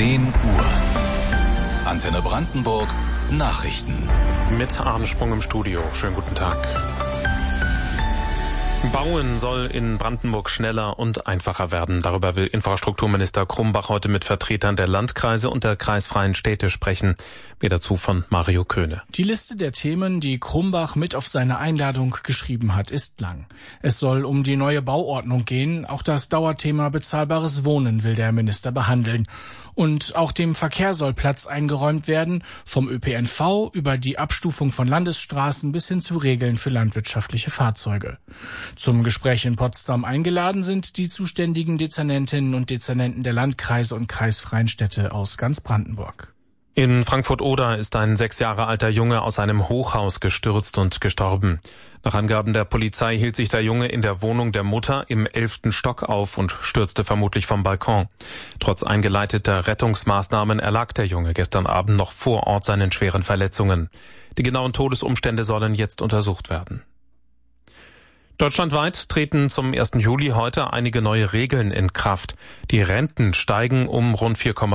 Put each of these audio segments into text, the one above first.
10 Uhr. Antenne Brandenburg Nachrichten. Mit Arne Sprung im Studio. Schönen guten Tag. Bauen soll in Brandenburg schneller und einfacher werden. Darüber will Infrastrukturminister Krumbach heute mit Vertretern der Landkreise und der kreisfreien Städte sprechen. Mehr dazu von Mario Köhne. Die Liste der Themen, die Krumbach mit auf seine Einladung geschrieben hat, ist lang. Es soll um die neue Bauordnung gehen. Auch das Dauerthema bezahlbares Wohnen will der Minister behandeln. Und auch dem Verkehr soll Platz eingeräumt werden, vom ÖPNV über die Abstufung von Landesstraßen bis hin zu Regeln für landwirtschaftliche Fahrzeuge. Zum Gespräch in Potsdam eingeladen sind die zuständigen Dezernentinnen und Dezernenten der Landkreise und kreisfreien Städte aus ganz Brandenburg. In Frankfurt-Oder ist ein 6 Jahre alter Junge aus einem Hochhaus gestürzt und gestorben. Nach Angaben der Polizei hielt sich der Junge in der Wohnung der Mutter im 11. Stock auf und stürzte vermutlich vom Balkon. Trotz eingeleiteter Rettungsmaßnahmen erlag der Junge gestern Abend noch vor Ort seinen schweren Verletzungen. Die genauen Todesumstände sollen jetzt untersucht werden. Deutschlandweit treten zum 1. Juli heute einige neue Regeln in Kraft. Die Renten steigen um rund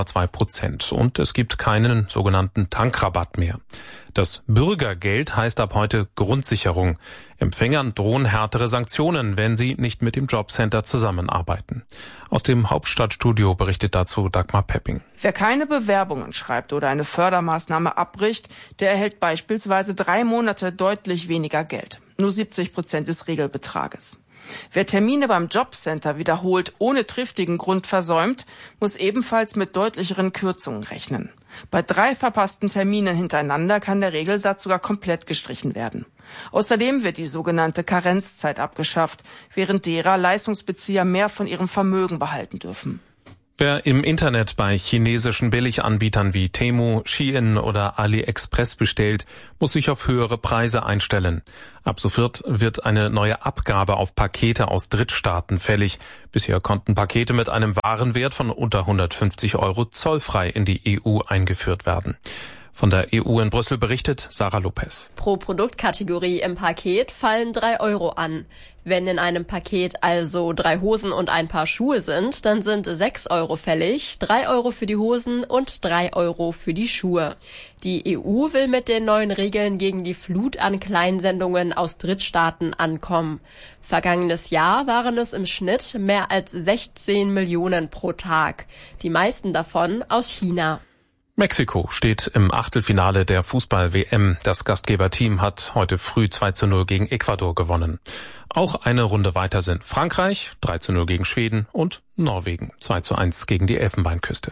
4,2% und es gibt keinen sogenannten Tankrabatt mehr. Das Bürgergeld heißt ab heute Grundsicherung. Empfängern drohen härtere Sanktionen, wenn sie nicht mit dem Jobcenter zusammenarbeiten. Aus dem Hauptstadtstudio berichtet dazu Dagmar Pepping. Wer keine Bewerbungen schreibt oder eine Fördermaßnahme abbricht, der erhält beispielsweise 3 Monate deutlich weniger Geld. Nur 70% des Regelbetrages. Wer Termine beim Jobcenter wiederholt ohne triftigen Grund versäumt, muss ebenfalls mit deutlicheren Kürzungen rechnen. Bei 3 verpassten Terminen hintereinander kann der Regelsatz sogar komplett gestrichen werden. Außerdem wird die sogenannte Karenzzeit abgeschafft, während derer Leistungsbezieher mehr von ihrem Vermögen behalten dürfen. Wer im Internet bei chinesischen Billiganbietern wie Temu, Shein oder AliExpress bestellt, muss sich auf höhere Preise einstellen. Ab sofort wird eine neue Abgabe auf Pakete aus Drittstaaten fällig. Bisher konnten Pakete mit einem Warenwert von unter 150 € zollfrei in die EU eingeführt werden. Von der EU in Brüssel berichtet Sarah Lopez. Pro Produktkategorie im Paket fallen 3 € an. Wenn in einem Paket also 3 Hosen und ein Paar Schuhe sind, dann sind 6 € fällig, 3 € für die Hosen und 3 € für die Schuhe. Die EU will mit den neuen Regeln gegen die Flut an Kleinsendungen aus Drittstaaten ankommen. Vergangenes Jahr waren es im Schnitt mehr als 16 Millionen pro Tag. Die meisten davon aus China. Mexiko steht im Achtelfinale der Fußball-WM. Das Gastgeberteam hat heute früh 2:0 gegen Ecuador gewonnen. Auch eine Runde weiter sind Frankreich, 3:0 gegen Schweden und Norwegen, 2:1 gegen die Elfenbeinküste.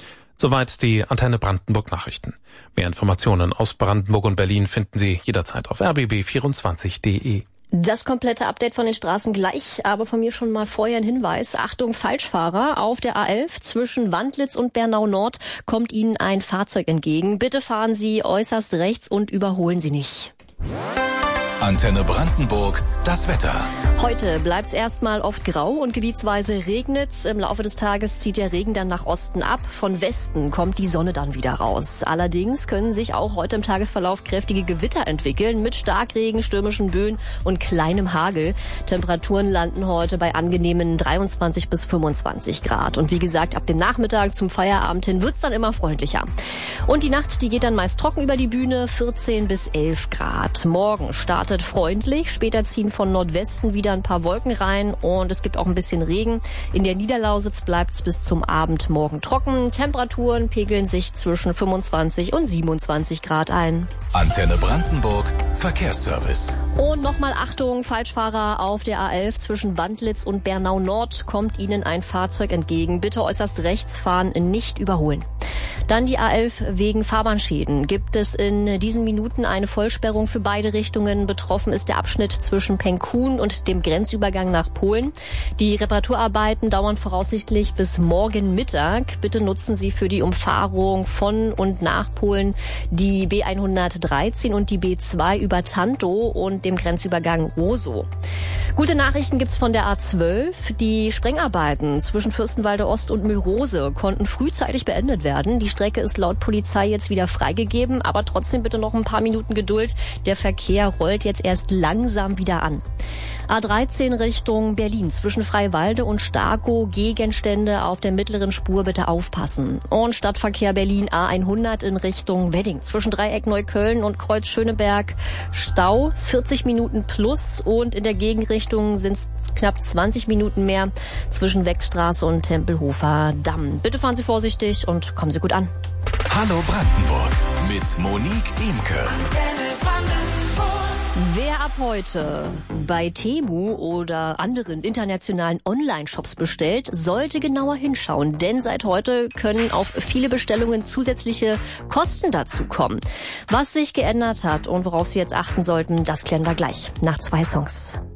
Soweit die Antenne Brandenburg Nachrichten. Mehr Informationen aus Brandenburg und Berlin finden Sie jederzeit auf rbb24.de. Das komplette Update von den Straßen gleich, aber von mir schon mal vorher ein Hinweis. Achtung, Falschfahrer, auf der A11 zwischen Wandlitz und Bernau Nord kommt Ihnen ein Fahrzeug entgegen. Bitte fahren Sie äußerst rechts und überholen Sie nicht. Antenne Brandenburg, das Wetter. Heute bleibt's erstmal oft grau und gebietsweise regnet's. Im Laufe des Tages zieht der Regen dann nach Osten ab. Von Westen kommt die Sonne dann wieder raus. Allerdings können sich auch heute im Tagesverlauf kräftige Gewitter entwickeln mit Starkregen, stürmischen Böen und kleinem Hagel. Temperaturen landen heute bei angenehmen 23 bis 25 Grad. Und wie gesagt, ab dem Nachmittag zum Feierabend hin wird's dann immer freundlicher. Und die Nacht, die geht dann meist trocken über die Bühne, 14 bis 11 Grad. Morgen startet freundlich, später ziehen von Nordwesten wieder ein paar Wolken rein und es gibt auch ein bisschen Regen. In der Niederlausitz bleibt es bis zum Abend morgen trocken. Temperaturen pegeln sich zwischen 25 und 27 Grad ein. Antenne Brandenburg, Verkehrsservice. Und nochmal Achtung, Falschfahrer auf der A11 zwischen Wandlitz und Bernau Nord kommt Ihnen ein Fahrzeug entgegen. Bitte äußerst rechts fahren, nicht überholen. Dann die A11 wegen Fahrbahnschäden. Gibt es in diesen Minuten eine Vollsperrung für beide Richtungen. Betroffen ist der Abschnitt zwischen Penkun und dem Grenzübergang nach Polen. Die Reparaturarbeiten dauern voraussichtlich bis morgen Mittag. Bitte nutzen Sie für die Umfahrung von und nach Polen die B113 und die B2 über Tantow und dem Grenzübergang Rosow. Gute Nachrichten gibt's von der A12. Die Sprengarbeiten zwischen Fürstenwalde Ost und Mülrose konnten frühzeitig beendet werden. Die Strecke ist laut Polizei jetzt wieder freigegeben, aber trotzdem bitte noch ein paar Minuten Geduld. Der Verkehr rollt jetzt erst langsam wieder an. A13 Richtung Berlin zwischen Freiwalde und Starkow, Gegenstände auf der mittleren Spur, bitte aufpassen. Und Stadtverkehr Berlin A100 in Richtung Wedding zwischen Dreieck Neukölln und Kreuz Schöneberg. Stau 40 Minuten plus und in der Gegenrichtung sind es knapp 20 Minuten mehr zwischen Wechstraße und Tempelhofer Damm. Bitte fahren Sie vorsichtig und kommen Sie gut an. Hallo Brandenburg mit Monique Imke. Wer ab heute bei Temu oder anderen internationalen Online-Shops bestellt, sollte genauer hinschauen, denn seit heute können auf viele Bestellungen zusätzliche Kosten dazukommen. Was sich geändert hat und worauf Sie jetzt achten sollten, das klären wir gleich nach 2 Songs.